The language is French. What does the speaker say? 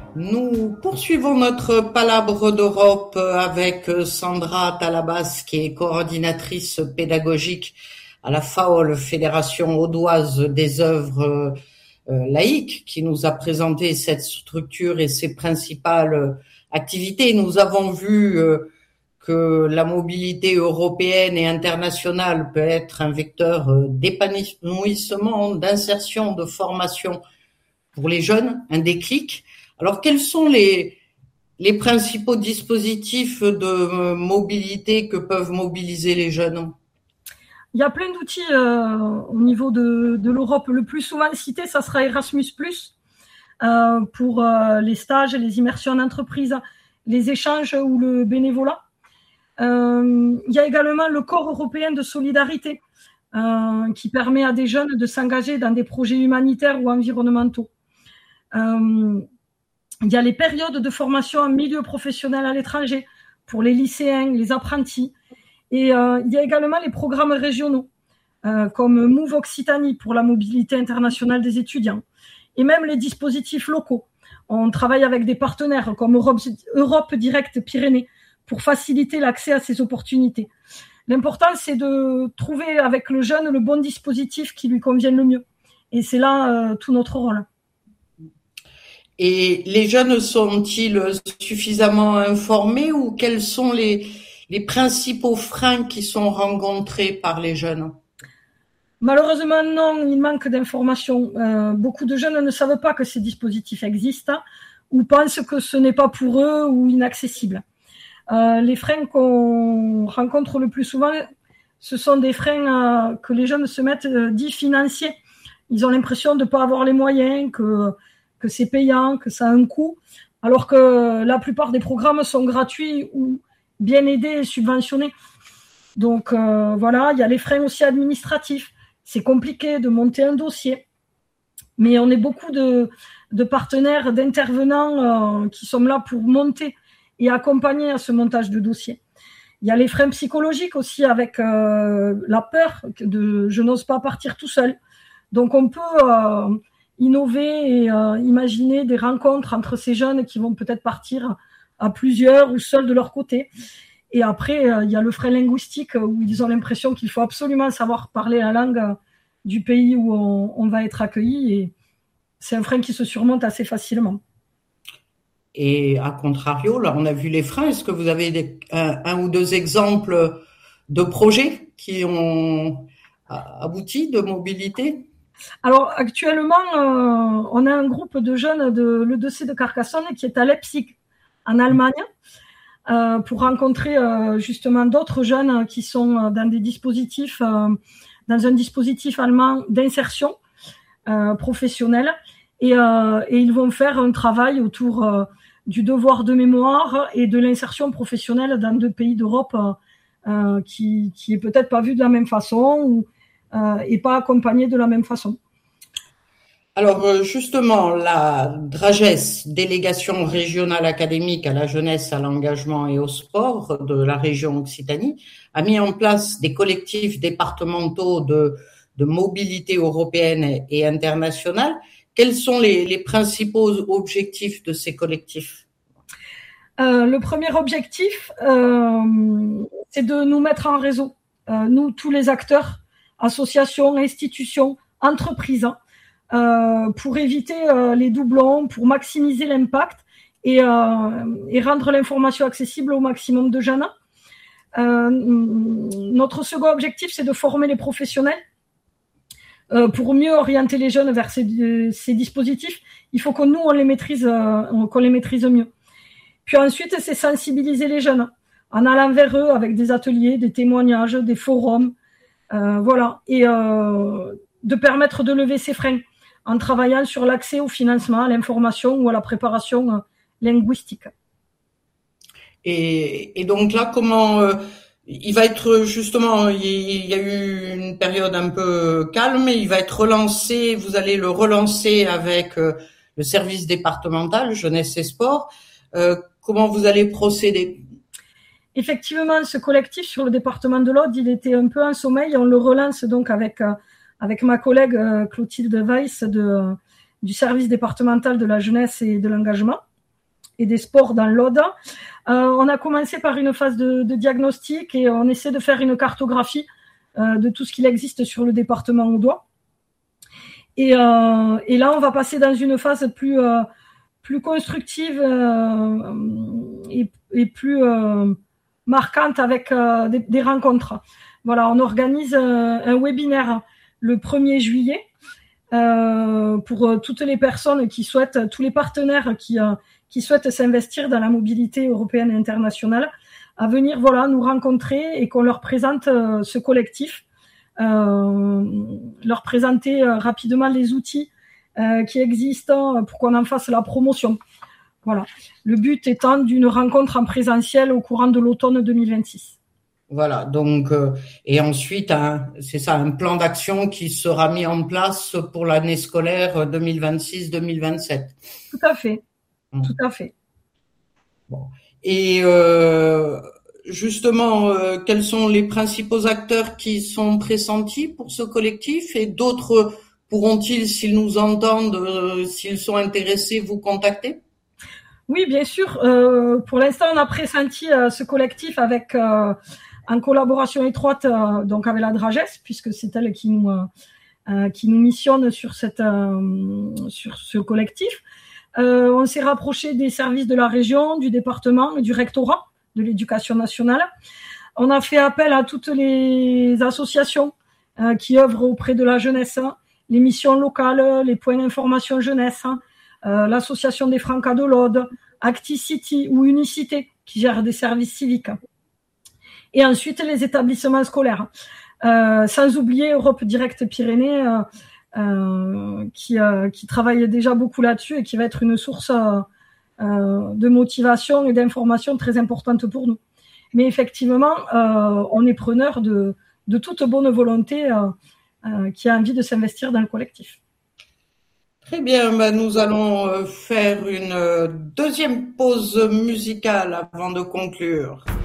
Nous poursuivons notre palabre d'Europe avec Sandra Talabas, qui est coordinatrice pédagogique à la FAOL, Fédération audoise des œuvres laïques, qui nous a présenté cette structure et ses principales activités. Nous avons vu que la mobilité européenne et internationale peut être un vecteur d'épanouissement, d'insertion, de formation pour les jeunes, un déclic. Alors, quels sont les principaux dispositifs de mobilité que peuvent mobiliser les jeunes? Il y a plein d'outils au niveau de l'Europe. Le plus souvent cité, ça sera Erasmus+, pour les stages, les immersions en entreprise, les échanges ou le bénévolat. Il y a également le corps européen de solidarité qui permet à des jeunes de s'engager dans des projets humanitaires ou environnementaux. Il y a les périodes de formation en milieu professionnel à l'étranger pour les lycéens, les apprentis. Et il y a également les programmes régionaux, comme Move Occitanie pour la mobilité internationale des étudiants, et même les dispositifs locaux. On travaille avec des partenaires comme Europe Direct Pyrénées pour faciliter l'accès à ces opportunités. L'important, c'est de trouver avec le jeune le bon dispositif qui lui convienne le mieux. Et c'est là tout notre rôle. Et les jeunes sont-ils suffisamment informés ou quels sont les principaux freins qui sont rencontrés par les jeunes? Malheureusement, non, il manque d'informations. Beaucoup de jeunes ne savent pas que ces dispositifs existent ou pensent que ce n'est pas pour eux ou inaccessible. Les freins qu'on rencontre le plus souvent, ce sont des freins que les jeunes se mettent dits financiers. Ils ont l'impression de ne pas avoir les moyens, que c'est payant, que ça a un coût, alors que la plupart des programmes sont gratuits ou bien aidés et subventionnés. Donc voilà, il y a les freins aussi administratifs. C'est compliqué de monter un dossier, mais on est beaucoup de partenaires, d'intervenants qui sont là pour monter et accompagner à ce montage de dossier. Il y a les freins psychologiques aussi avec la peur de « je n'ose pas partir tout seul ». Donc on peut innover et imaginer des rencontres entre ces jeunes qui vont peut-être partir à plusieurs ou seuls de leur côté. Et après, il y a le frein linguistique où ils ont l'impression qu'il faut absolument savoir parler la langue du pays où on va être accueilli. Et c'est un frein qui se surmonte assez facilement. Et à contrario, là, on a vu les freins. Est-ce que vous avez un ou deux exemples de projets qui ont abouti de mobilité? Alors, actuellement, on a un groupe de jeunes de l'EDC de Carcassonne qui est à Leipzig, en Allemagne, pour rencontrer justement d'autres jeunes qui sont dans des dispositifs, dans un dispositif allemand d'insertion professionnelle. Et ils vont faire un travail autour du devoir de mémoire et de l'insertion professionnelle dans deux pays d'Europe qui est peut-être pas vu de la même façon ou et pas accompagné de la même façon. Alors justement, la DRAGES, délégation régionale académique à la jeunesse, à l'engagement et au sport de la région Occitanie, a mis en place des collectifs départementaux de mobilité européenne et internationale. Quels sont les principaux objectifs de ces collectifs? Le premier objectif, c'est de nous mettre en réseau, nous, tous les acteurs, associations, institutions, entreprises, pour éviter les doublons, pour maximiser l'impact et rendre l'information accessible au maximum de jeunes. Notre second objectif, c'est de former les professionnels. Pour mieux orienter les jeunes vers ces dispositifs, il faut que nous, on les maîtrise mieux. Puis ensuite, c'est sensibiliser les jeunes en allant vers eux avec des ateliers, des témoignages, des forums, voilà, et de permettre de lever ces freins en travaillant sur l'accès au financement, à l'information ou à la préparation linguistique. Et donc là, comment il va être justement, il y a eu une période un peu calme, il va être relancé, vous allez le relancer avec le service départemental Jeunesse et Sport. Comment vous allez procéder? Effectivement, ce collectif sur le département de l'Aude, il était un peu en sommeil. On le relance donc avec ma collègue Clotilde Weiss du service départemental de la jeunesse et de l'engagement. et des sports dans l'Aude. On a commencé par une phase de diagnostic et on essaie de faire une cartographie de tout ce qu'il existe sur le département audois. Et là, on va passer dans une phase plus constructive et plus marquante avec des rencontres. Voilà, on organise un webinaire le 1er juillet pour toutes les personnes qui souhaitent, tous les partenaires qui souhaitent s'investir dans la mobilité européenne et internationale, à venir nous rencontrer et qu'on leur présente ce collectif, leur présenter rapidement les outils qui existent pour qu'on en fasse la promotion. Voilà. Le but étant d'une rencontre en présentiel au courant de l'automne 2026. Voilà, donc et ensuite c'est ça, un plan d'action qui sera mis en place pour l'année scolaire 2026-2027. Tout à fait. Tout à fait. Bon. Et justement, quels sont les principaux acteurs qui sont pressentis pour ce collectif et d'autres pourront-ils, s'ils nous entendent, s'ils sont intéressés, vous contacter? Oui, bien sûr. Pour l'instant, on a pressenti ce collectif avec en collaboration étroite donc avec la Drages, puisque c'est elle qui nous missionne sur ce collectif. On s'est rapproché des services de la région, du département et du rectorat de l'éducation nationale. On a fait appel à toutes les associations qui œuvrent auprès de la jeunesse, les missions locales, les points d'information jeunesse, l'association des Francas de l'Aude, Acticity ou Unicité qui gèrent des services civiques. Et ensuite les établissements scolaires. Sans oublier Europe Direct Pyrénées qui travaille déjà beaucoup là-dessus et qui va être une source de motivation et d'information très importante pour nous. Mais effectivement, on est preneur de toute bonne volonté qui a envie de s'investir dans le collectif. Très bien, nous allons faire une deuxième pause musicale avant de conclure.